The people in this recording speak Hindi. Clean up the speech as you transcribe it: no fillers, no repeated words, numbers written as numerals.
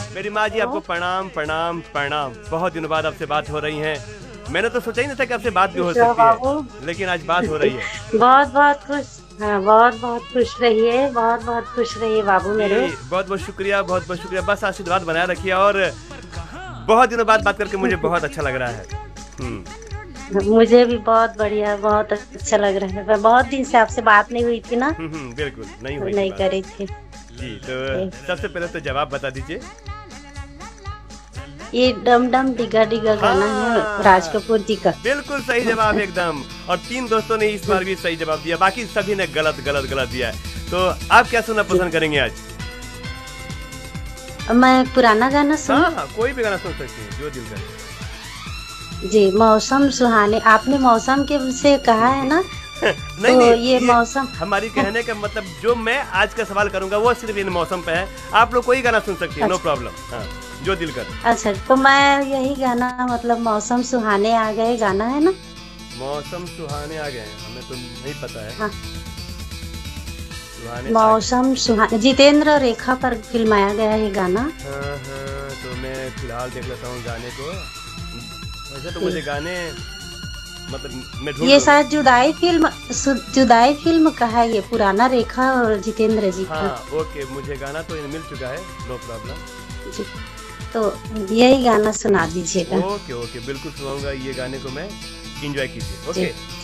मेरी माँ जी आपको प्रणाम प्रणाम प्रणाम। बहुत दिनों बाद आपसे बात हो रही है। मैंने तो सोचा ही नहीं था कि आपसे बात भी हो अच्छा सकती है, बाबू। लेकिन आज बात हो रही है। बहुत बहुत खुश। हाँ, बहुत बहुत खुश रहिए, बहुत बहुत खुश रहिए बाबू मेरे। जी बहुत बहुत शुक्रिया, बहुत बहुत शुक्रिया। बस आशीर्वाद बनाए रखिए। और बहुत दिनों बाद बात करके मुझे बहुत अच्छा लग रहा है। हम्म। मुझे भी बहुत बढ़िया, बहुत अच्छा लग रहा है। मैं बहुत दिन से आपसे बात नहीं हुई थी ना, बिल्कुल नहीं तो हुई थी नहीं बात। करी थी। जी तो सबसे पहले तो जवाब बता दीजिए। ये डम डम डिगा डिगा गाना है राज हाँ, कपूर जी का। बिल्कुल सही जवाब एकदम। और तीन दोस्तों ने इस बार भी सही जवाब दिया, बाकी सभी ने गलत गलत गलत दिया है। तो आप क्या सुनना जी, पसंद करेंगे आज? मैं पुराना गाना सुनूं? हाँ हाँ, कोई भी गाना सुन सकती हैं जो दिल करे। जी, मौसम सुहाने, आपने मौसम के से कहा है ना, नहीं तो नहीं, ये ये मौसम। हमारी कहने का मतलब जो मैं आज का सवाल करूंगा वो सिर्फ इन मौसम पे है। आप लोग कोई गाना सुन सकती है, नो अच्छा प्रॉब्लम। हाँ, जो दिल करे। अच्छा, तो मैं यही गाना, मतलब मौसम सुहाने आ गए गाना है ना। मौसम सुहाने आ गए हैं, हमें तो नहीं पता है। हाँ, सुहाने आ गए। मौसम सुहाने जितेंद्र और रेखा पर फिल्माया गया है ये गाना। हाँ हाँ, तो मैं फिलहाल देख लेता हूँ गाने को। वैसे तो मुझे जी, गाने मतलब मैं ढूंढ ये लूंगा। शायद जुदाई फिल्म का है, ये पुराना रेखा और जितेंद्र जी का। हाँ ओके, मुझे गाना तो मिल चुका है, नो प्रॉब्लम। जी, तो यही गाना सुना दीजिएगा। ओके ओके, बिल्कुल सुनाऊंगा ये गाने को मैं। इंजॉय कीजिए, जी, ओके।